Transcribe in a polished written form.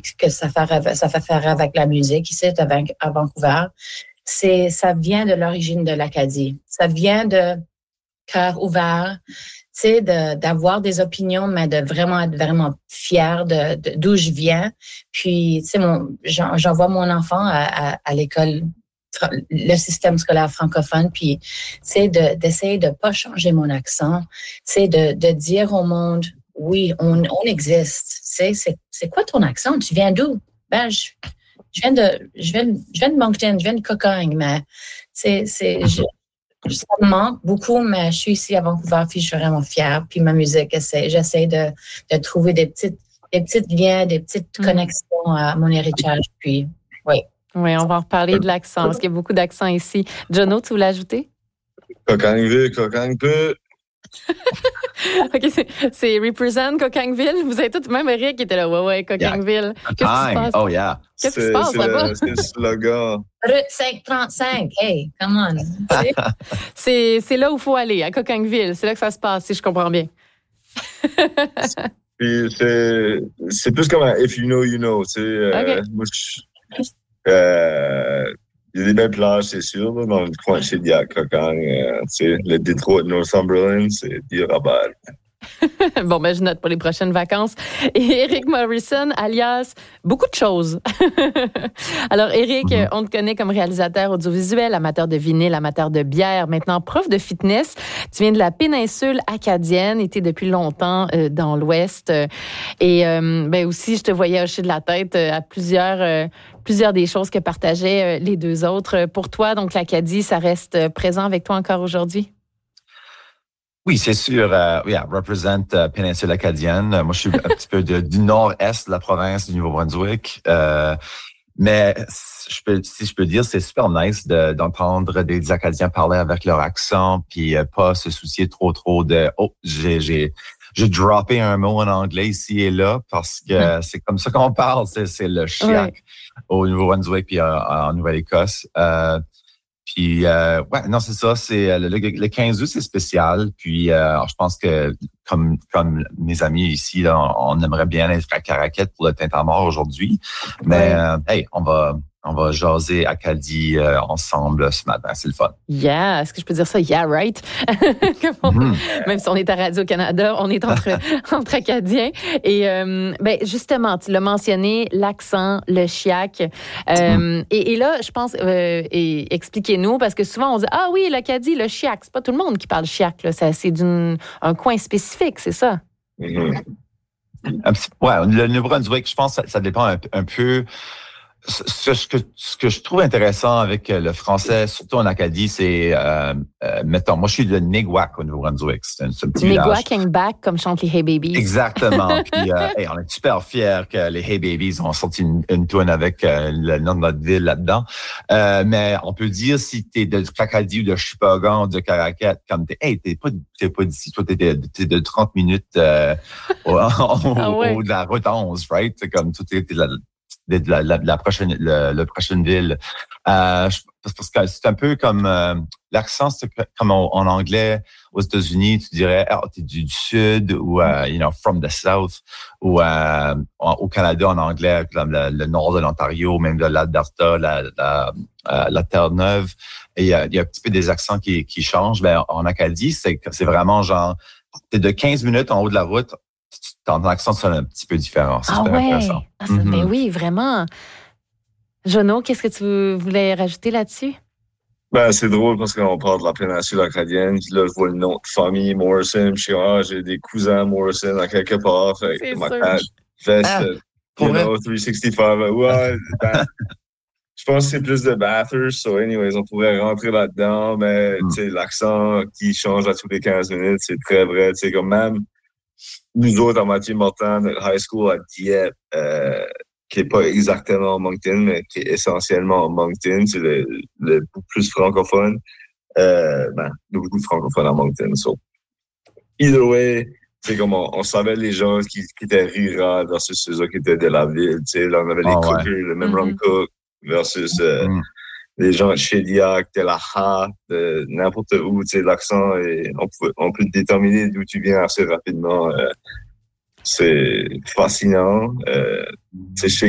puis que ça fait faire avec la musique ici à Vancouver, ça vient de l'origine de l'Acadie. Ça vient de cœur ouvert, tu sais, d'avoir des opinions, mais de vraiment être vraiment fier d'où je viens. Puis, tu sais, j'envoie mon enfant à l'école, le système scolaire francophone, puis, tu sais, d'essayer de pas changer mon accent, tu sais, de dire au monde, oui, on existe. Tu sais, c'est quoi ton accent? Tu viens d'où? Ben, je viens de Moncton, je viens de Cocogne, mais, tu sais, ça me manque beaucoup, mais je suis ici à Vancouver, puis je suis vraiment fière. Puis ma musique, j'essaie de trouver des petites liens, des petites connexions à mon héritage. Puis, oui. Oui, on va en reparler de l'accent, parce qu'il y a beaucoup d'accents ici. Jono, tu voulais ajouter? Cocagneville. OK, c'est Represent Cocagneville. Vous avez tous, même Eric qui était là. Ouais, Cocagneville. Yeah. Qu'est-ce qui se passe? Oh, yeah. Qu'est-ce qui se passe là-bas? C'est le slogan. Route 535, hey, come on. C'est là où il faut aller, à Cocagneville. C'est là que ça se passe, si je comprends bien. Puis c'est plus comme un if you know, you know. Tu sais, Okay. moi, il y a des belles plages, c'est sûr, là, dans le coin de Shediac, Cocagne, tu sais, le Détroit de Northumberland, c'est du rabat. Bon, ben, je note pour les prochaines vacances. Et Eric Morrison, alias beaucoup de choses. Alors, Eric, on te connaît comme réalisateur audiovisuel, amateur de vinyle, amateur de bière, maintenant prof de fitness. Tu viens de la péninsule acadienne, été depuis longtemps dans l'Ouest. Et ben aussi, je te voyais hocher de la tête à plusieurs des choses que partageaient les deux autres. Pour toi, donc, l'Acadie, ça reste présent avec toi encore aujourd'hui? Oui, c'est sûr. Represent péninsule acadienne. Moi, je suis un petit peu du nord-est de la province du Nouveau-Brunswick. Mais si je peux dire, c'est super nice d'entendre des Acadiens parler avec leur accent, puis pas se soucier trop de j'ai droppé un mot en anglais ici et là parce que c'est comme ça qu'on parle. C'est le chiac au Nouveau-Brunswick puis en Nouvelle-Écosse. Puis, non, c'est ça. C'est le 15 août, c'est spécial. Puis, je pense que comme mes amis ici, là, on aimerait bien être à Caraquette pour le Tintamarre aujourd'hui. Mais, hey, on va jaser Acadie ensemble ce matin. C'est le fun. Yeah, est-ce que je peux dire ça? Yeah, right. Même si on est à Radio-Canada, on est entre Acadiens. Et ben justement, tu l'as mentionné, l'accent, le chiac. Et là, je pense, et expliquez-nous, parce que souvent on dit, ah oui, l'Acadie, le chiac. C'est pas tout le monde qui parle chiac, là. C'est un coin spécifique, c'est ça? Le Nouveau-Brunswick, je pense que ça dépend un peu. Ce que je trouve intéressant avec le français, surtout en Acadie, c'est, mettons, moi je suis de Niguac au Nouveau-Brunswick, c'est un petit village. Niguac and back, comme chantent les Hey Babies. Exactement. Puis, on est super fiers que les Hey Babies ont sorti une tune avec le nom de notre ville là-dedans. Mais on peut dire si t'es de Acadie ou de Shippagan ou de Caraquette, comme t'es pas d'ici, toi t'es de 30 minutes au de la route 11, right? C'est comme tout est la prochaine ville. Parce que c'est un peu comme l'accent, c'est comme en anglais aux États-Unis, tu dirais t'es du sud ou from the south, ou au Canada en anglais comme le nord de l'Ontario, même de l'Alberta, la Terre-Neuve. Et il y a un petit peu des accents qui changent. Ben en Acadie, c'est vraiment genre t'es de 15 minutes en haut de la route. Ton accent sonne un petit peu différent. C'est super intéressant. Mais oui, vraiment. Jono, qu'est-ce que tu voulais rajouter là-dessus? Ben, c'est drôle parce qu'on parle de la péninsule acadienne. Puis là, je vois le nom de famille Morrison. Puis je suis j'ai des cousins Morrison à quelque part. Fait que ma tante fait 365. Ouais, je pense que c'est plus de Bathurst. So, anyways, on pourrait rentrer là-dedans. Mais, tu sais, l'accent qui change à tous les 15 minutes, c'est très vrai. Tu sais, comme même nous autres, en Mathieu Mortan, notre high school à Dieppe, qui est pas exactement Moncton, mais qui est essentiellement Moncton, c'est le plus francophone. Beaucoup de francophones à Moncton. So, either way, c'est comme on savait les gens qui étaient ruraux versus ceux qui étaient de la ville. Tu sais, là, on avait les cookers, le même rum cook versus les gens de Shediac, de la Ha, de n'importe où, tu sais, l'accent, et on peut déterminer d'où tu viens assez rapidement. C'est fascinant. Tu sais, je sais